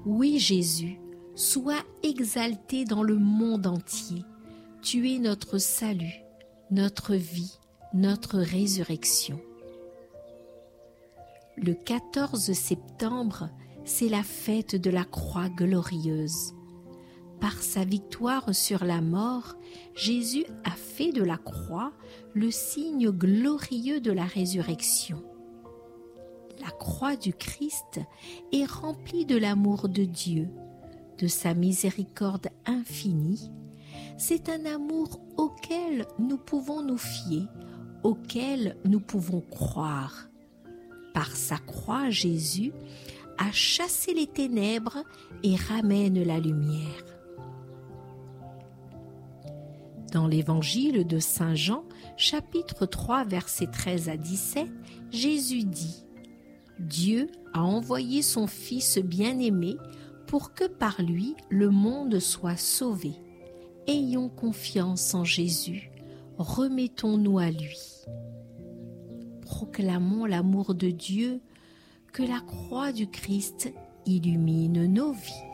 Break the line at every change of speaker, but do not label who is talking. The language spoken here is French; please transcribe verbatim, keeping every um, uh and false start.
Oui, Jésus, sois exalté dans le monde entier. Tu es notre salut, notre vie, notre résurrection. Le quatorze septembre, c'est la fête de la croix glorieuse. Par sa victoire sur la mort, Jésus a fait de la croix le signe glorieux de la résurrection. La croix du Christ est remplie de l'amour de Dieu, de sa miséricorde infinie. C'est un amour auquel nous pouvons nous fier, auquel nous pouvons croire. Par sa croix, Jésus a chassé les ténèbres et ramène la lumière. Dans l'évangile de Saint Jean, chapitre trois, versets treize à dix-sept, Jésus dit : Dieu a envoyé son Fils bien-aimé pour que par lui le monde soit sauvé. Ayons confiance en Jésus, remettons-nous à lui. Proclamons l'amour de Dieu, que la croix du Christ illumine nos vies.